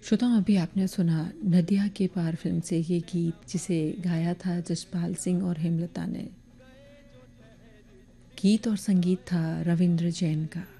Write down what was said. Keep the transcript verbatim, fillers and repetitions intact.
श्रोताओं, अभी आपने सुना नदिया के पार फिल्म से ये गीत, जिसे गाया था जसपाल सिंह और हेमलता ने। गीत और संगीत था रविंद्र जैन का।